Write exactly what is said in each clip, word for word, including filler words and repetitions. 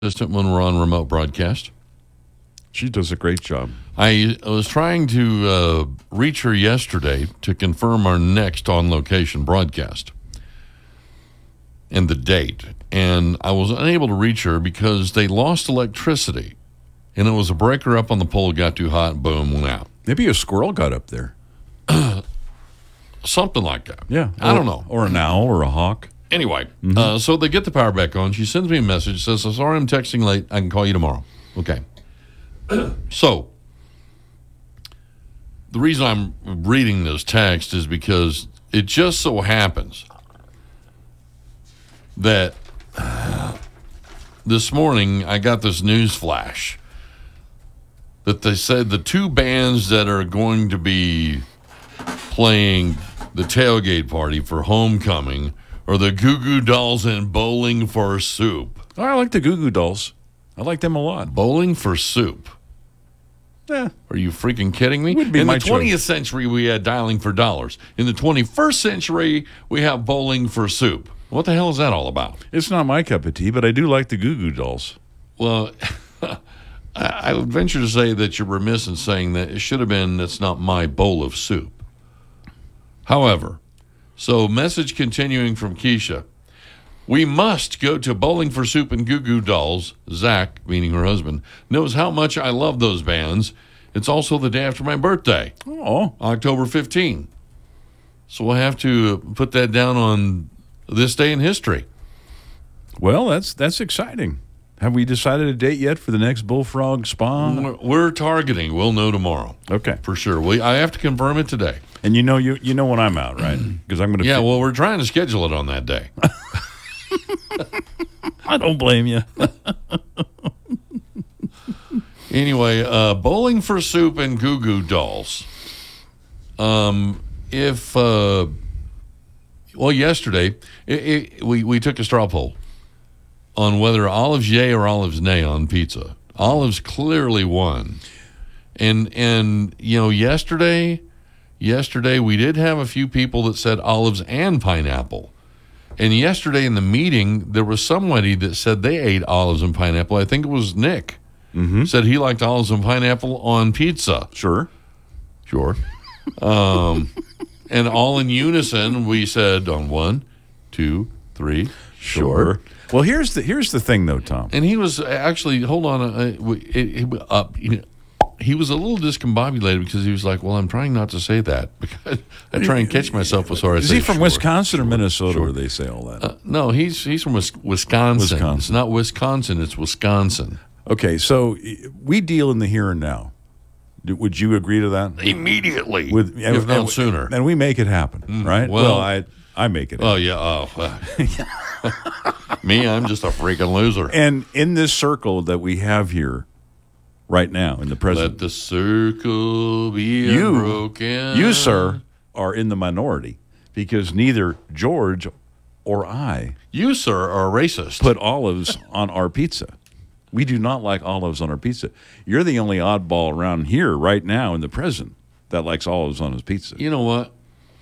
assistant when we're on remote broadcast. She does a great job. I was trying to uh, reach her yesterday to confirm our next on-location broadcast and the date. And I was unable to reach her because they lost electricity. And it was a breaker up on the pole, got too hot, and boom, went out. Maybe a squirrel got up there. Something like that. Yeah. Or, I don't know. Or an owl or a hawk. Anyway, mm-hmm. uh, so they get the power back on. She sends me a message, says, sorry, I'm texting late. I can call you tomorrow. Okay. So, the reason I'm reading this text is because it just so happens that uh, this morning I got this news flash that they said the two bands that are going to be playing the tailgate party for homecoming are the Goo Goo Dolls and Bowling for Soup. Oh, I like the Goo Goo Dolls. I like them a lot. Bowling for Soup. Yeah. Are you freaking kidding me? Would be In my the twentieth choice. century, we had dialing for dollars. In the twenty-first century, we have bowling for soup. What the hell is that all about? It's not my cup of tea, but I do like the Goo Goo Dolls. Well, I would venture to say that you're remiss in saying that it should have been, that's not my bowl of soup. However, so message continuing from Keisha. We must go to Bowling for Soup and Goo Goo Dolls. Zach, meaning her husband, knows how much I love those bands. It's also the day after my birthday, Oh. October fifteenth. So we'll have to put that down on this day in history. Well, that's that's exciting. Have we decided a date yet for the next Bullfrog Spa? We're, we're targeting. We'll know tomorrow. Okay. For sure. We, I have to confirm it today. And you know you you know when I'm out, right? Because I'm going to. Yeah, well, we're trying to schedule it on that day. I don't blame you. Anyway, uh, Bowling for Soup and Goo Goo Dolls. Um, if, uh, well, yesterday, it, it, we, we took a straw poll on whether olives yay or olives nay on pizza. Olives clearly won. And, and you know, yesterday, yesterday we did have a few people that said olives and pineapple. And yesterday in the meeting, there was somebody that said they ate olives and pineapple. I think it was Nick. Mm-hmm. Said he liked olives and pineapple on pizza. Sure. Sure. Um, and all in unison, we said on one, two, three, sure. Well, here's the here's the thing, though, Tom. And he was actually, hold on, uh, it, it, uh, he was a little discombobulated because he was like, well, I'm trying not to say that because I try and catch myself before I Is say he from sure, Wisconsin or sure, Minnesota sure. where they say all that? Uh, no, he's he's from Wis- Wisconsin. Wisconsin. It's not Wisconsin, it's Wisconsin. Okay, so we deal in the here and now. Do- Would you agree to that? Immediately, With, if not and, sooner. And we make it happen, right? well- I I make it Oh, happen. yeah. Oh, uh, me, I'm just a freaking loser. And in this circle that we have here right now in the present, Let the circle be You- unbroken. you, sir, are in the minority because neither George or I You, sir, are a racist. put olives on our pizza. We do not like olives on our pizza. You're the only oddball around here right now in the present that likes olives on his pizza. You know what?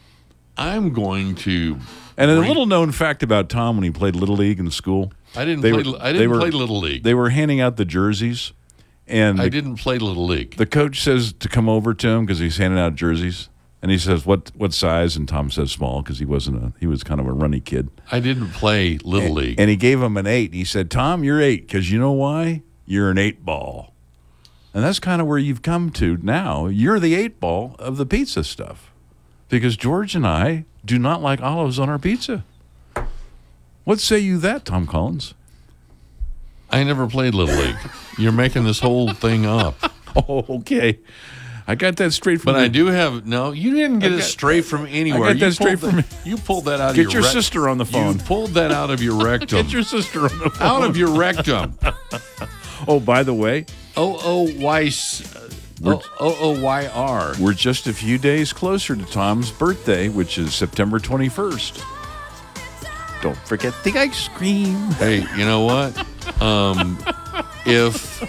I'm going to. And a bring- little known fact about Tom when he played Little League in school. I didn't they play. were- I they didn't were- play Little League. They were handing out the jerseys, and I the, didn't play Little League. the coach says to come over to him because he's handing out jerseys. And he says, "What what size?" And Tom says, "Small," because he wasn't a he was kind of a runny kid. I didn't play Little League. And he gave him an eight. He said, "Tom, you're eight because you know why? You're an eight ball." And that's kind of where you've come to now. You're the eight ball of the pizza stuff because George and I do not like olives on our pizza. What say you that, Tom Collins? I never played Little League. You're making this whole thing up. Oh, okay. I got that straight from But the, I do have no. You didn't get I it got- straight from anywhere. I got You that straight pulled from- that- You pulled that out of Get your your rec- sister on the phone. You pulled that out of your rectum. Get your sister on the phone. out of your rectum. Oh, by the way, O O Y S- O O Y R. we're just a few days closer to Tom's birthday, which is September twenty-first. Don't forget the ice cream. Hey, you know what? Um, if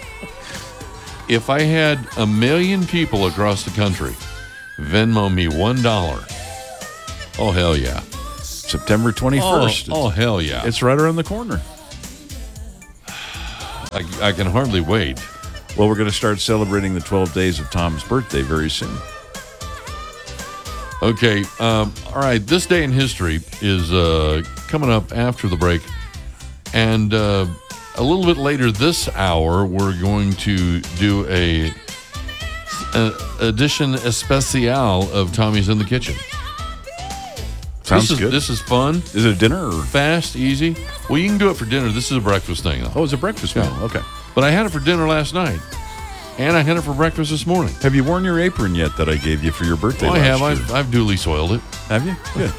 if I had a million people across the country Venmo me one dollar, oh hell yeah! September twenty-first. Oh, oh hell yeah! It's right around the corner. I, I can hardly wait. Well, we're going to start celebrating the twelve days of Tom's birthday very soon. Okay. Um, all right. This day in history is uh, coming up after the break. And uh, a little bit later this hour, we're going to do a, a edition especial of Tommy's in the Kitchen. Sounds this is, good. This is fun. Is it a dinner or? Fast, easy. Well, you can do it for dinner. This is a breakfast thing, though. Oh, it's a breakfast meal. Yeah. Okay. But I had it for dinner last night. And I had it for breakfast this morning. Have you worn your apron yet that I gave you for your birthday Oh, I last have. year? I've, I've duly soiled it. Have you? Good.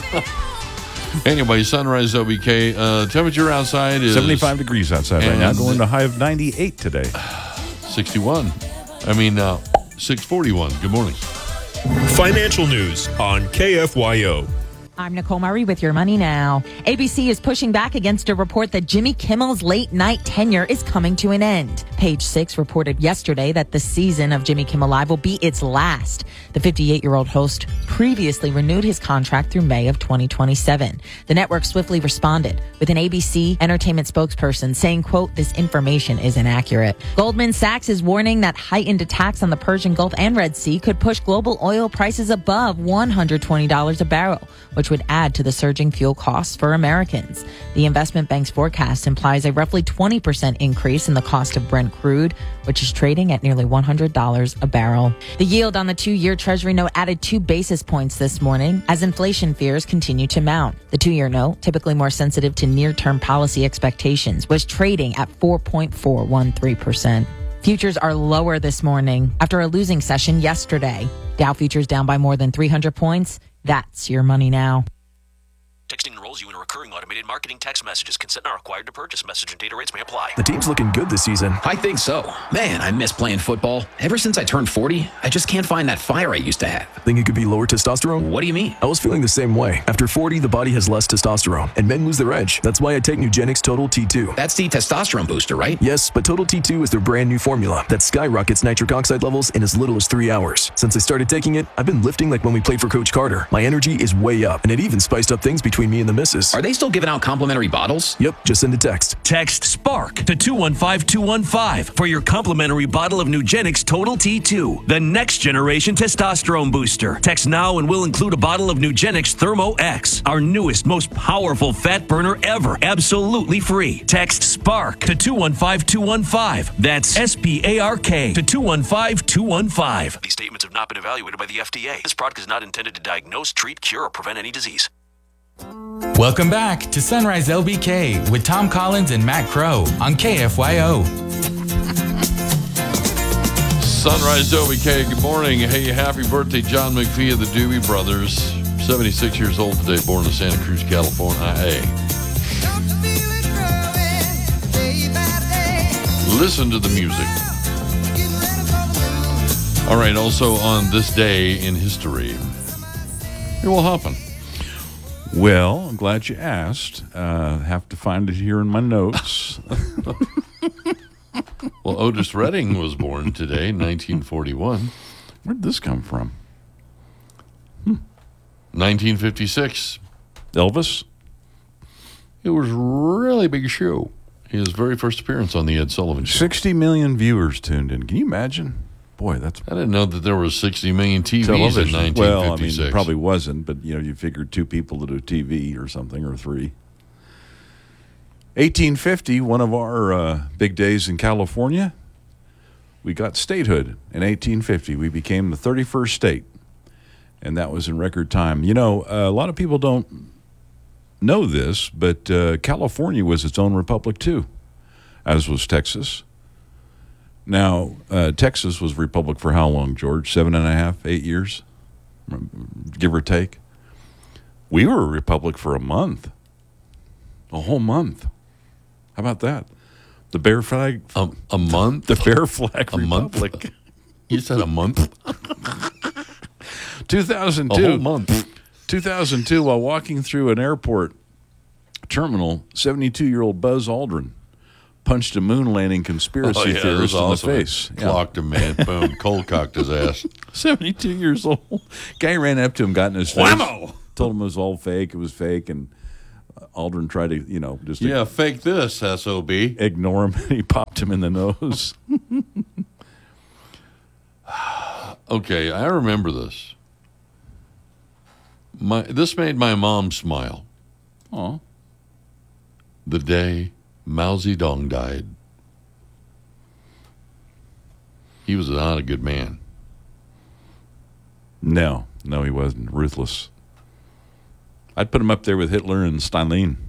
Anyway, Sunrise O B K. Uh, temperature outside is seventy-five degrees outside right now. and- Going to high of ninety-eight today. sixty-one. I mean, uh, six forty-one. Good morning. Financial news on K F Y O. I'm Nicole Murray with your money now. A B C is pushing back against a report that Jimmy Kimmel's late night tenure is coming to an end. Page Six reported yesterday that the season of Jimmy Kimmel Live will be its last. The fifty-eight-year-old host previously renewed his contract through May of twenty twenty-seven. The network swiftly responded with an A B C entertainment spokesperson saying, quote, "This information is inaccurate." Goldman Sachs is warning that heightened attacks on the Persian Gulf and Red Sea could push global oil prices above one hundred twenty dollars a barrel, which would add to the surging fuel costs for Americans. The investment bank's forecast implies a roughly twenty percent increase in the cost of Brent crude, which is trading at nearly one hundred dollars a barrel. The yield on the two-year Treasury note added two basis points this morning as inflation fears continue to mount. The two-year note, typically more sensitive to near-term policy expectations, was trading at four point four one three percent. Futures are lower this morning after a losing session yesterday. Dow futures down by more than three hundred points. That's your money now. Texting enrolls you in a recurring automated marketing text messages. Consent not required to purchase. Message and data rates may apply. The team's looking good this season. I think so. Man, I miss playing football. Ever since I turned forty, I just can't find that fire I used to have. Think it could be lower testosterone? What do you mean? I was feeling the same way. After forty, the body has less testosterone, and men lose their edge. That's why I take Nugenix Total T two. That's the testosterone booster, right? Yes, but Total T two is their brand new formula that skyrockets nitric oxide levels in as little as three hours. Since I started taking it, I've been lifting like when we played for Coach Carter. My energy is way up, and it even spiced up things between me and the missus. Are they still giving out complimentary bottles? Yep, just send a text. Text SPARK to two one five two one five for your complimentary bottle of Nugenix Total T two, the next generation testosterone booster. Text now and we'll include a bottle of Nugenix Thermo X, our newest, most powerful fat burner ever, absolutely free. Text SPARK to two one five two one five. That's S P A R K to two one five two one five. These statements have not been evaluated by the F D A. This product is not intended to diagnose, treat, cure, or prevent any disease. Welcome back to Sunrise L B K with Tom Collins and Matt Crow on K F Y O. Sunrise O B K, good morning. Hey, happy birthday, John McPhee of the Doobie Brothers. seventy-six years old today, born in Santa Cruz, California. Hey. Listen to the music. All right, also on this day in history, here will happen. Well, I'm glad you asked. Uh, have to find it here in my notes. Well, Otis Redding was born today, nineteen forty-one. Where'd this come from? nineteen fifty-six. Elvis? It was a really big show. His very first appearance on the Ed Sullivan Show. sixty million viewers tuned in. Can you imagine? Boy, that's I didn't know that there was sixty million T Vs television. in nineteen fifty-six. Well, I mean, there probably wasn't, but you know, you figured two people to do T V or something, or three. eighteen fifty, one of our uh, big days in California, we got statehood in eighteen fifty. We became the thirty-first state, and that was in record time. You know, uh, a lot of people don't know this, but uh, California was its own republic too, as was Texas. Now, uh, Texas was republic for how long, George? Seven and a half, eight years, give or take. We were a republic for a month, a whole month. How about that? The bear flag, a, a month, the bear flag a republic. month. You said a month. two thousand two, a whole month. two thousand two, while walking through an airport terminal, seventy-two-year-old Buzz Aldrin punched a moon landing conspiracy Oh, yeah, theorist in awesome. the face. Clocked him, man. Boom. Cold cocked his ass. seventy-two years old. Guy ran up to him, got in his face. Whammo! Told him it was all fake. It was fake. And Aldrin tried to, you know, just Yeah, fake this, S O B. ignore him, and he popped him in the nose. Okay, I remember this. My This made my mom smile. Oh. The day Mao Zedong died. He was not a good man. No, no, he wasn't. Ruthless. I'd put him up there with Hitler and Stalin.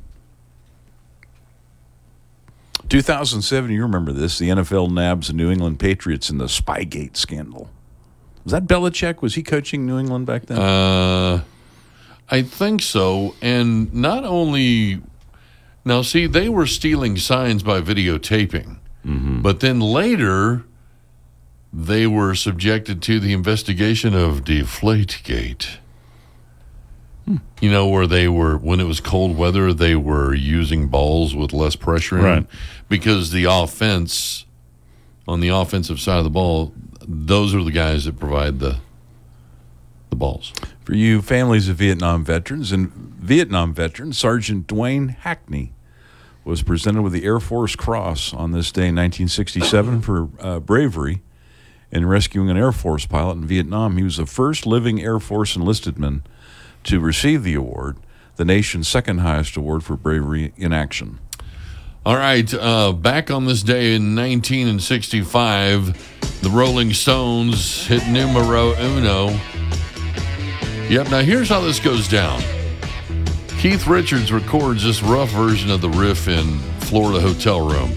two thousand seven, you remember this, the N F L nabs the New England Patriots in the Spygate scandal. Was that Belichick? Was he coaching New England back then? Uh, I think so. And not only... Now, see, they were stealing signs by videotaping. Mm-hmm. But then later, they were subjected to the investigation of Deflategate. Hmm. You know, where they were, when it was cold weather, they were using balls with less pressure in Right. them. Because the offense, on the offensive side of the ball, those are the guys that provide the the balls. For you families of Vietnam veterans and Vietnam veterans, Sergeant Dwayne Hackney was presented with the Air Force Cross on this day in nineteen sixty-seven for uh, bravery in rescuing an Air Force pilot in Vietnam. He was the first living Air Force enlisted man to receive the award, the nation's second highest award for bravery in action. All right, uh, back on this day in nineteen sixty-five, the Rolling Stones hit numero uno. Yep, now here's how this goes down. Keith Richards records this rough version of the riff in Florida hotel room.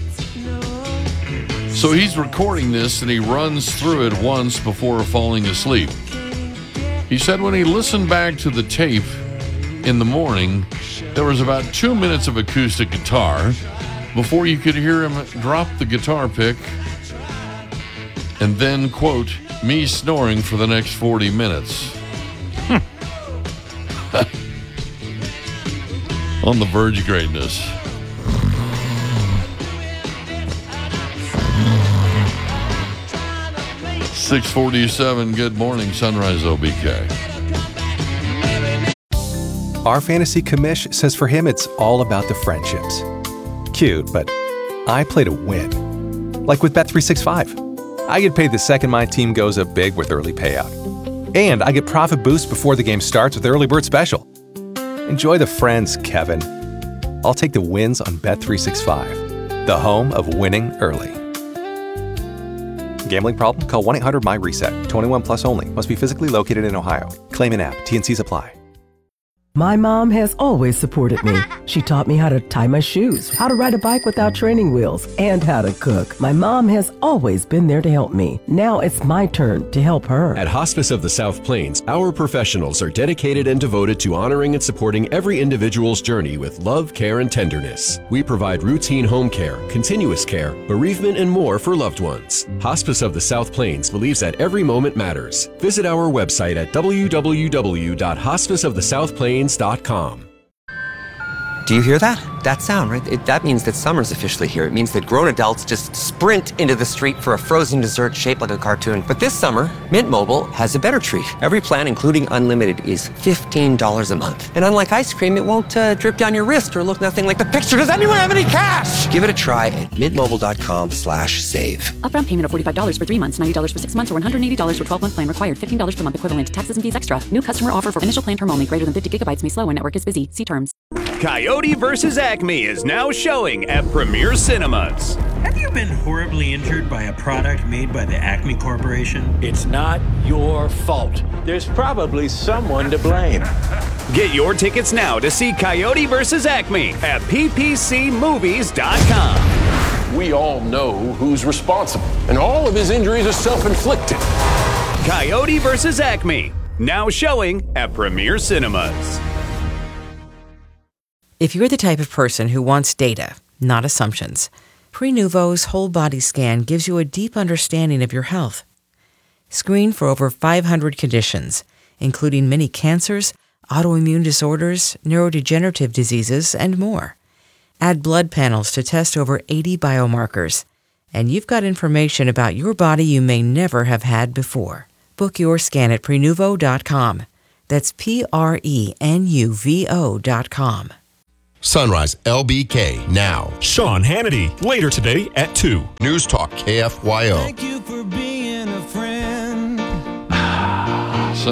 So he's recording this and he runs through it once before falling asleep. He said when he listened back to the tape in the morning, there was about two minutes of acoustic guitar before you could hear him drop the guitar pick and then, quote, me snoring for the next forty minutes. On the verge of greatness. six forty-seven, good morning, Sunrise O B K. Our fantasy commish says for him it's all about the friendships. Cute, but I play to win. Like with Bet three sixty-five. I get paid the second my team goes up big with early payout. And I get profit boost before the game starts with Early Bird Special. Enjoy the friends, Kevin. I'll take the wins on Bet three sixty-five, the home of winning early. Gambling problem? Call one eight hundred my reset. twenty-one plus only. Must be physically located in Ohio. Claim in app. T N Cs apply. My mom has always supported me. She taught me how to tie my shoes, how to ride a bike without training wheels, and how to cook. My mom has always been there to help me. Now it's my turn to help her. At Hospice of the South Plains, our professionals are dedicated and devoted to honoring and supporting every individual's journey with love, care, and tenderness. We provide routine home care, continuous care, bereavement, and more for loved ones. Hospice of the South Plains believes that every moment matters. Visit our website at w w w dot hospice of the south plains dot com. Do you hear that? That sound, right? It, that means that summer's officially here. It means that grown adults just sprint into the street for a frozen dessert shaped like a cartoon. But this summer, Mint Mobile has a better treat. Every plan, including unlimited, is fifteen dollars a month. And unlike ice cream, it won't uh, drip down your wrist or look nothing like the picture. Does anyone have any cash? Give it a try at mintmobile.com slash save. Upfront payment of forty-five dollars for three months, ninety dollars for six months, or one hundred eighty dollars for twelve-month plan required. fifteen dollars per month equivalent. Taxes and fees extra. New customer offer for initial plan term only. Greater than fifty gigabytes may slow when network is busy. See terms. Coyote versus Acme is now showing at Premier Cinemas. Have you been horribly injured by a product made by the Acme Corporation? It's not your fault. There's probably someone to blame. Get your tickets now to see Coyote versus Acme at p p c movies dot com. We all know who's responsible, and all of his injuries are self-inflicted. Coyote versus Acme, now showing at Premier Cinemas. If you're the type of person who wants data, not assumptions, Prenuvo's whole body scan gives you a deep understanding of your health. Screen for over five hundred conditions, including many cancers, autoimmune disorders, neurodegenerative diseases, and more. Add blood panels to test over eighty biomarkers, and you've got information about your body you may never have had before. Book your scan at prenuvo dot com. That's P R E N U V O dot com. Sunrise L B K now. Sean Hannity later today at two. News Talk K F Y O. Thank you for being